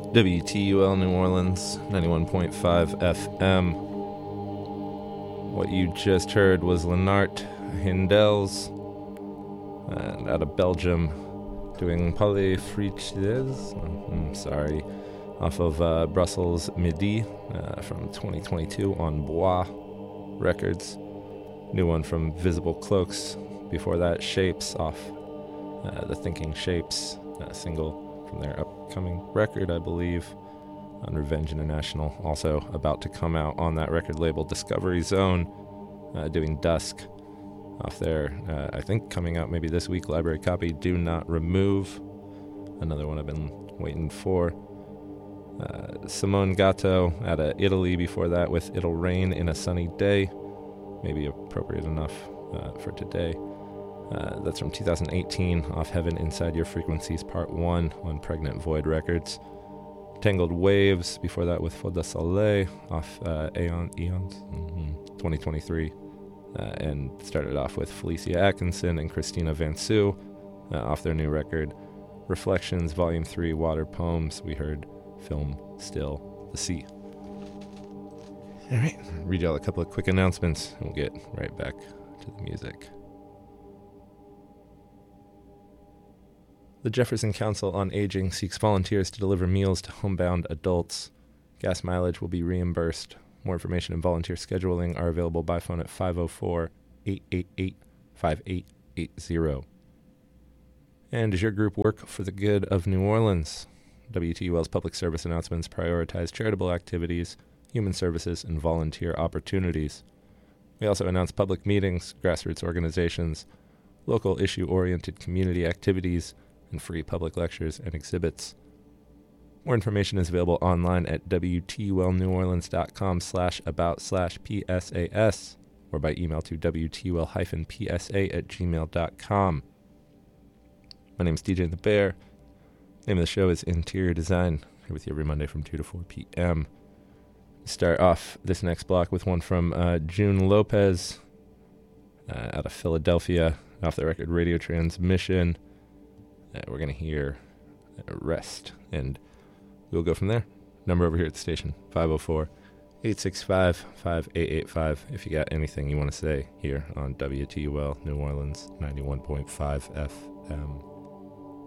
WTUL New Orleans, 91.5 FM. What you just heard was Lennart Hindels, and out of Belgium, doing Palais Friches, sorry, off of Brussels Midi from 2022 on Bois Records. New one from Visible Cloaks. Before that, Shapes off the Thinking Shapes single from their upcoming record, I believe, on Revenge International. Also about to come out on that record label, Discovery Zone, doing Dusk off there. I think coming out maybe this week, library copy, Do Not Remove. Another one I've been waiting for. Simone Gatto out of Italy before that with It'll Rain in a Sunny Day. Maybe appropriate enough for today. That's from 2018 off Heaven Inside Your Frequencies Part 1 on Pregnant Void Records. Tangled Waves before that with Feu de Soleil off Eons 2023. And started off with Felicia Atkinson and Christina Van Soo off their new record Reflections Volume 3 Water Poems. We heard Film Still the Sea. All right, read y'all a couple of quick announcements and we'll get right back to the music. The Jefferson Council on Aging seeks volunteers to deliver meals to homebound adults. Gas mileage will be reimbursed. More information and volunteer scheduling are available by phone at 504-888-5880. And does your group work for the good of New Orleans? WTUL's public service announcements prioritize charitable activities, human services, and volunteer opportunities. We also announce public meetings, grassroots organizations, local issue-oriented community activities, and free public lectures and exhibits. More information is available online at wtulneworleans.com/about/PSAS or by email to wtul-psa@gmail.com. My name is DJ the Bear. Name of the show is Interior Design. Here with you every Monday from 2 to 4 p.m. Start off this next block with one from June Lopez out of Philadelphia off the record Radio Transmission. We're going to hear Rest, and we'll go from there. Number over here at the station, 504-865-5885, if you got anything you want to say here on WTUL New Orleans 91.5 FM.